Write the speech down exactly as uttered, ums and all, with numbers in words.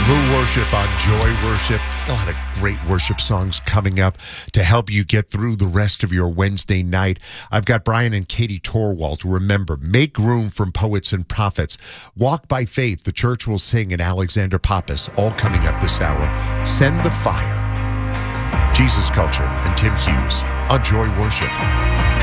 True worship on Joy Worship. A lot of great worship songs coming up to help you get through the rest of your Wednesday night. I've got Brian and Katie Torwalt. Remember, Make Room from Poets and Prophets. Walk by Faith, the church will sing, and Alexander Pappas, all coming up this hour. Send the Fire. Jesus Culture and Tim Hughes on Joy Worship.